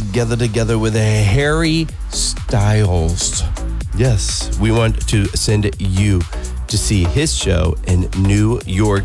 together with Harry Styles. Yes, we want to send you to see his show in New York